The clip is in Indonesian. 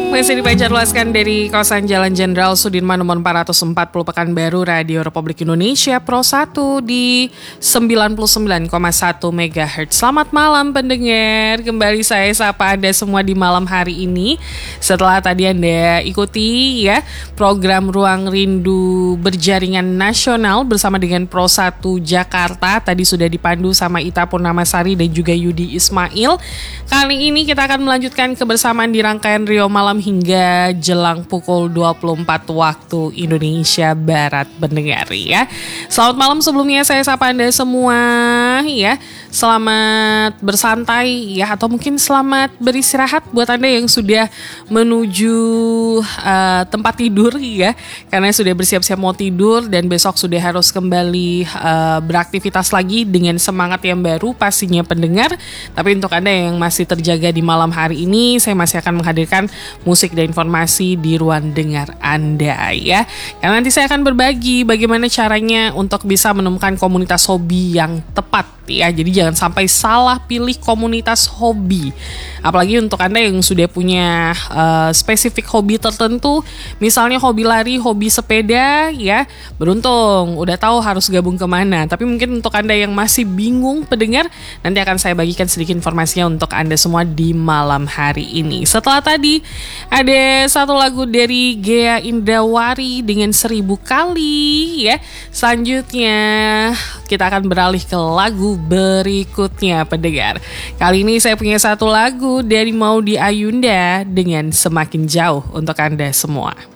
Masih dipancar luaskan dari kawasan Jalan Jenderal Sudirman nomor 440 Pekanbaru, Radio Republik Indonesia Pro 1 di 99,1 MHz. Selamat malam pendengar, kembali saya sapa Anda semua di malam hari ini. Setelah tadi Anda ikuti ya program Ruang Rindu Berjaringan Nasional bersama dengan Pro 1 Jakarta. Tadi sudah dipandu sama Ita Purnamasari dan juga Yudi Ismail. Kali ini kita akan melanjutkan kebersamaan di rangkaian Rio Malam hingga jelang pukul 24 waktu Indonesia Barat pendengar ya. Selamat malam sebelumnya saya sapa Anda semua ya. Selamat bersantai ya, atau mungkin selamat beristirahat buat Anda yang sudah menuju tempat tidur ya. Karena sudah bersiap-siap mau tidur dan besok sudah harus kembali beraktivitas lagi dengan semangat yang baru pastinya pendengar. Tapi untuk Anda yang masih terjaga di malam hari ini, saya masih akan menghadirkan musik dan informasi di ruang dengar Anda ya. Karena nanti saya akan berbagi bagaimana caranya untuk bisa menemukan komunitas hobi yang tepat ya. Jadi jangan sampai salah pilih komunitas hobi. Apalagi untuk Anda yang sudah punya spesifik hobi tertentu, misalnya hobi lari, hobi sepeda ya. Beruntung udah tahu harus gabung kemana. Tapi mungkin untuk Anda yang masih bingung pendengar, nanti akan saya bagikan sedikit informasinya untuk Anda semua di malam hari ini. Setelah tadi ada satu lagu dari Ghea Indrawari dengan 1000 kali ya. Selanjutnya kita akan beralih ke lagu berikutnya pendengar. Kali ini saya punya satu lagu dari Maudy Ayunda dengan Semakin Jauh untuk Anda semua.